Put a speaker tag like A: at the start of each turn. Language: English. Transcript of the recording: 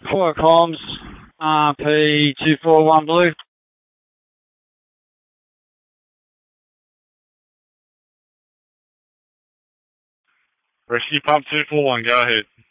A: Quiet comms, P241 Blue.
B: Rescue Pump 241, go ahead.